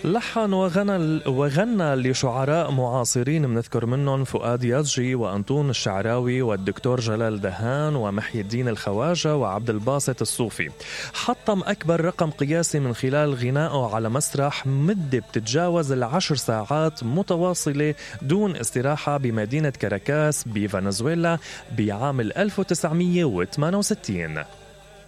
لحن وغنى لشعراء معاصرين بنذكر منهم فؤاد يزجي وأنطون الشعراوي والدكتور جلال دهان ومحي الدين الخواجة وعبد الباسط الصوفي. حطم أكبر رقم قياسي من خلال غنائه على مسرح مدة بتتجاوز 10 ساعات متواصلة دون استراحة بمدينة كاراكاس بفنزويلا بعام 1968.